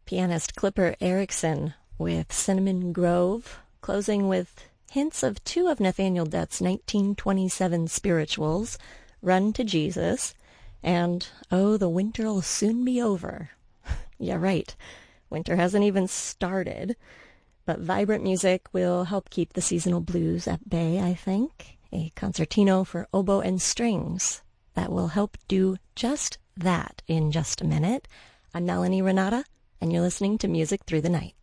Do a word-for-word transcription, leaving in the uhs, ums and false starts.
Pianist Clipper Erickson with Cinnamon Grove, closing with hints of two of Nathaniel Dett's nineteen twenty-seven spirituals, Run to Jesus, and Oh, the Winter'll Soon Be Over. Yeah, right. Winter hasn't even started, but vibrant music will help keep the seasonal blues at bay, I think. A concertino for oboe and strings that will help do just that in just a minute. I'm Melanie Renata, and you're listening to Music Through the Night.